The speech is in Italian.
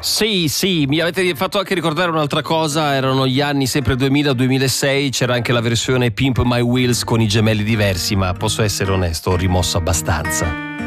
Sì, mi avete fatto anche ricordare un'altra cosa, erano gli anni sempre 2000-2006, c'era anche la versione Pimp My Wheels con i gemelli diversi, ma posso essere onesto, ho rimosso abbastanza.